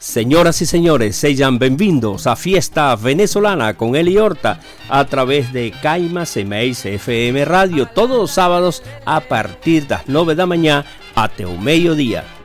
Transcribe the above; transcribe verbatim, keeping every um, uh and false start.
Senhoras e senhores, sejam bem-vindos à Fiesta Venezolana con Eli Horta a través de Caimas e Mais F M Radio todos os sábados a partir das nove da manhã até o meio-dia.